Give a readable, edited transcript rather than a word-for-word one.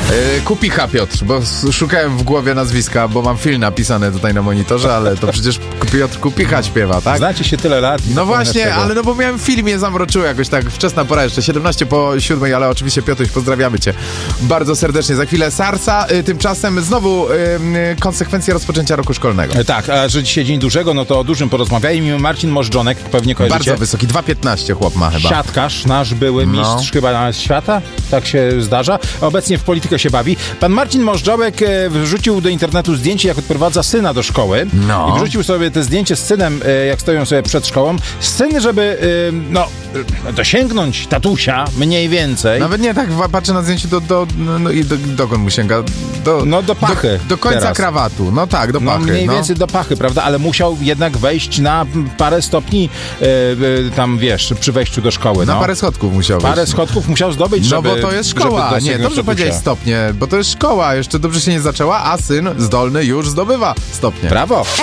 Kupicha Piotr, bo szukałem w głowie nazwiska, bo mam film napisany tutaj na monitorze, ale to przecież Piotr Kupicha śpiewa, tak? Znacie się tyle lat. No właśnie, ale no bo miałem film, mnie zamroczyło jakoś tak, wczesna pora jeszcze, 17:07, ale oczywiście Piotruś, pozdrawiamy cię bardzo serdecznie. Za chwilę Sarsa, tymczasem znowu konsekwencje rozpoczęcia roku szkolnego. Tak, a że dzisiaj dzień dużego, no to o dużym porozmawiajmy. Marcin Możdżonek, pewnie kojarzycie. Bardzo wysoki, 2,15 chłop ma chyba. Siatkarz, nasz były mistrz chyba nawet świata, tak się zdarza. Obecnie w politykę się bawi. Pan Marcin Możdżonek wrzucił do internetu zdjęcie, jak odprowadza syna do szkoły. I wrzucił sobie te zdjęcie z synem, jak stoją sobie przed szkołą. Syn, żeby dosięgnąć tatusia, mniej więcej. Nawet nie tak, patrzę na zdjęcie dokąd mu sięga? Do pachy. Do końca teraz. Krawatu. No tak, do pachy. Mniej więcej do pachy, prawda? Ale musiał jednak wejść na parę stopni tam, wiesz, przy wejściu do szkoły. Na parę schodków musiał wejść. Parę schodków musiał zdobyć, żeby... No bo to jest szkoła. Nie, dobrze powiedziałeś stopnie, bo to jest szkoła. Jeszcze dobrze się nie zaczęła, a syn zdolny już zdobywa stopnie. Brawo.